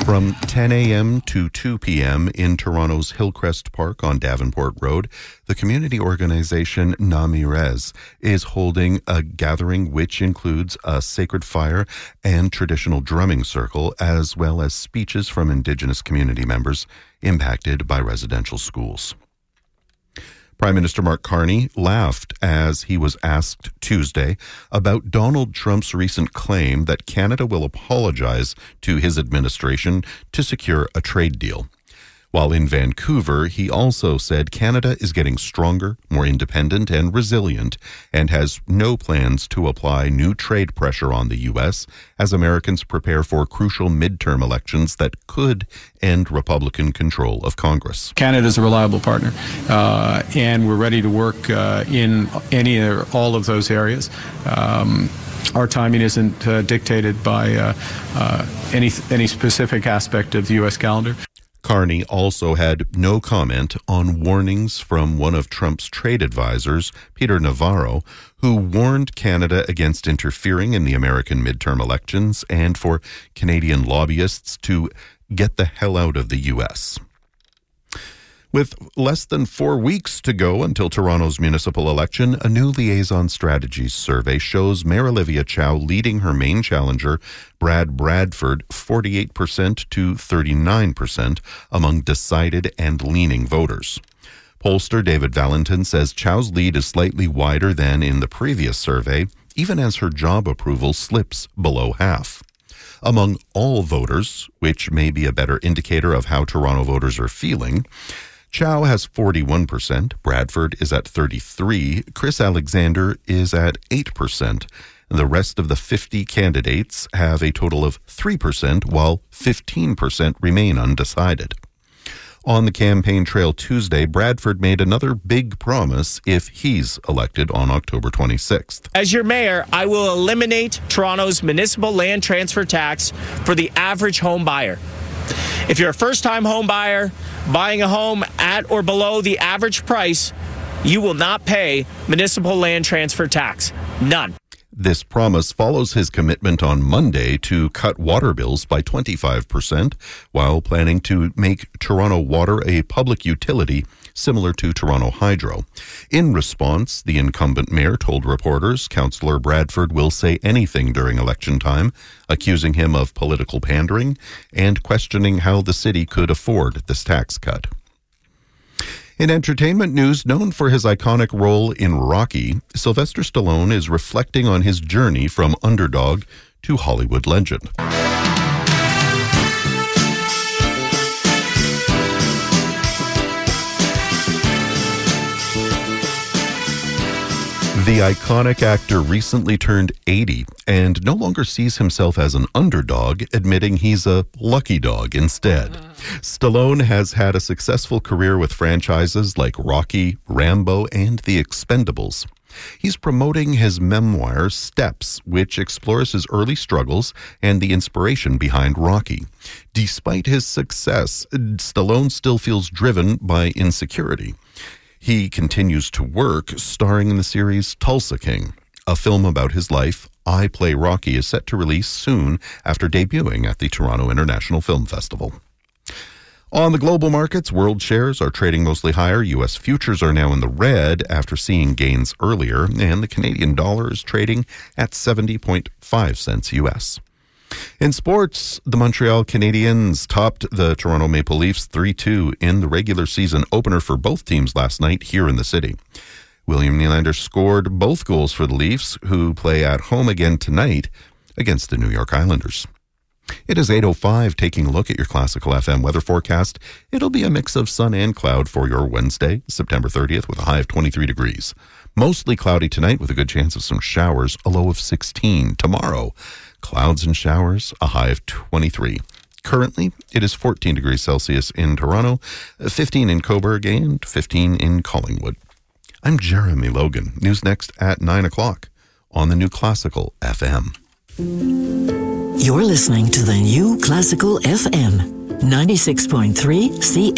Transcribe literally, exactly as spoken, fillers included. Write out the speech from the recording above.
From ten a.m. to two p.m. in Toronto's Hillcrest Park on Davenport Road, the community organization Namirez is holding a gathering which includes a sacred fire and traditional drumming circle, as well as speeches from Indigenous community members impacted by residential schools. Prime Minister Mark Carney laughed as he was asked Tuesday about Donald Trump's recent claim that Canada will apologize to his administration to secure a trade deal. While in Vancouver, he also said Canada is getting stronger, more independent, and resilient, and has no plans to apply new trade pressure on the U S as Americans prepare for crucial midterm elections that could end Republican control of Congress. Canada is a reliable partner, uh, and we're ready to work uh, in any or all of those areas. Um, Our timing isn't uh, dictated by uh, uh, any any specific aspect of the U S calendar. Carney also had no comment on warnings from one of Trump's trade advisors, Peter Navarro, who warned Canada against interfering in the American midterm elections and for Canadian lobbyists to get the hell out of the U S. With less than four weeks to go until Toronto's municipal election, a new Liaison Strategies survey shows Mayor Olivia Chow leading her main challenger, Brad Bradford, forty-eight percent to thirty-nine percent among decided and leaning voters. Pollster David Valentin says Chow's lead is slightly wider than in the previous survey, even as her job approval slips below half. Among all voters, which may be a better indicator of how Toronto voters are feeling, Chow has forty-one percent, Bradford is at thirty-three percent, Chris Alexander is at eight percent. The rest of the fifty candidates have a total of three percent, while fifteen percent remain undecided. On the campaign trail Tuesday, Bradford made another big promise if he's elected on October twenty-sixth. As your mayor, I will eliminate Toronto's municipal land transfer tax for the average home buyer. If you're a first-time home buyer buying a home at or below the average price, you will not pay municipal land transfer tax. None. This promise follows his commitment on Monday to cut water bills by twenty-five percent, while planning to make Toronto Water a public utility similar to Toronto Hydro. In response, the incumbent mayor told reporters Councillor Bradford will say anything during election time, accusing him of political pandering and questioning how the city could afford this tax cut. In entertainment news, known for his iconic role in Rocky, Sylvester Stallone is reflecting on his journey from underdog to Hollywood legend. The iconic actor recently turned eighty and no longer sees himself as an underdog, admitting he's a lucky dog instead. Stallone has had a successful career with franchises like Rocky, Rambo, and The Expendables. He's promoting his memoir, Steps, which explores his early struggles and the inspiration behind Rocky. Despite his success, Stallone still feels driven by insecurity. He continues to work, starring in the series Tulsa King. A film about his life, I Play Rocky, is set to release soon after debuting at the Toronto International Film Festival. On the global markets, world shares are trading mostly higher. U S futures are now in the red after seeing gains earlier, and the Canadian dollar is trading at seventy point five cents U S. In sports, the Montreal Canadiens topped the Toronto Maple Leafs three two in the regular season opener for both teams last night here in the city. William Nylander scored both goals for the Leafs, who play at home again tonight against the New York Islanders. It is eight oh five, taking a look at your Classical F M weather forecast. It'll be a mix of sun and cloud for your Wednesday, September thirtieth, with a high of twenty-three degrees. Mostly cloudy tonight with a good chance of some showers, a low of sixteen. Tomorrow, clouds and showers, a high of twenty-three. Currently, it is fourteen degrees Celsius in Toronto, fifteen in Cobourg, and fifteen in Collingwood. I'm Jeremy Logan. News next at nine o'clock on the new Classical F M. You're listening to the new Classical F M, ninety-six point three C